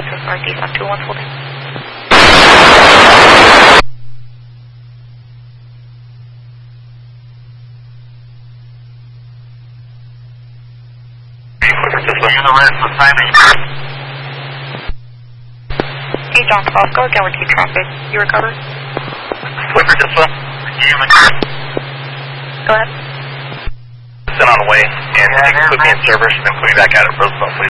Texas Northeast on 2-1 holding. Hey, John Fosco, again with Q traffic. You recover? Flipper Disla. Go ahead. Send on the way, and put me in service, and then put me back out at Roosevelt, please.